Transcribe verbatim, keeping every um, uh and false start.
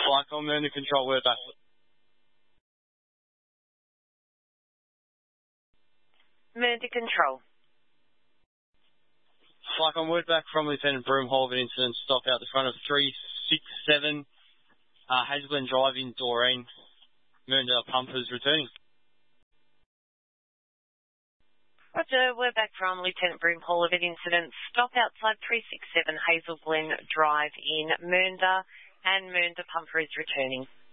Flight on Mernda Control, we're back. Mernda Control. Flight on, word back from Lieutenant Broomhall of an incident stopped out the front of three six seven, uh, Hazelglen Drive in Doreen. Mernda pumpers returning. Roger, we're back from Lieutenant Broomhall of an incident. Stop outside three six seven Hazelglen Drive in Mernda, and Mernda pumper is returning.